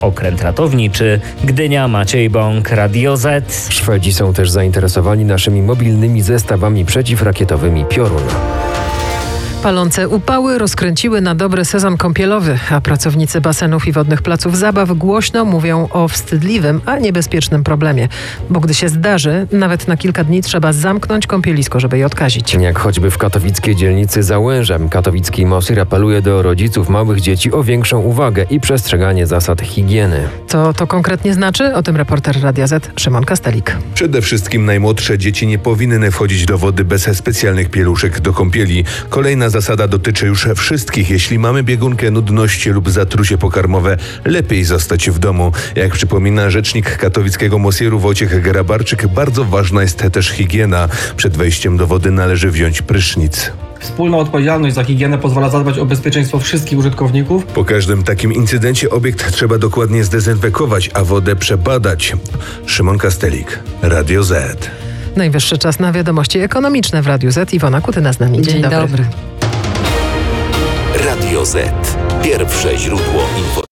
Okręt ratowniczy, Gdynia, Maciej Bąk, Radio Z. Szwedzi są też zainteresowani naszymi mobilnymi zestawami przeciwrakietowymi Piorun. Palące upały rozkręciły na dobre sezon kąpielowy, a pracownicy basenów i wodnych placów zabaw głośno mówią o wstydliwym, a niebezpiecznym problemie. Bo gdy się zdarzy, nawet na kilka dni trzeba zamknąć kąpielisko, żeby je odkazić. Jak choćby w katowickiej dzielnicy Załężem, katowicki Mosir apeluje do rodziców małych dzieci o większą uwagę i przestrzeganie zasad higieny. Co to konkretnie znaczy? O tym reporter Radia Z Szymon Kastelik. Przede wszystkim najmłodsze dzieci nie powinny wchodzić do wody bez specjalnych pieluszek do kąpieli. Kolejna zasada dotyczy już wszystkich. Jeśli mamy biegunkę, nudności lub zatrucie pokarmowe, lepiej zostać w domu. Jak przypomina rzecznik katowickiego Mosiru Wojciech Grabarczyk, bardzo ważna jest też higiena. Przed wejściem do wody należy wziąć prysznic. Wspólna odpowiedzialność za higienę pozwala zadbać o bezpieczeństwo wszystkich użytkowników. Po każdym takim incydencie obiekt trzeba dokładnie zdezynfekować, a wodę przebadać. Szymon Kastelik, Radio Z. Najwyższy czas na wiadomości ekonomiczne w Radiu Z. Iwona Kutyna z nami. Dzień dobry. Radio Z. Pierwsze źródło informacji.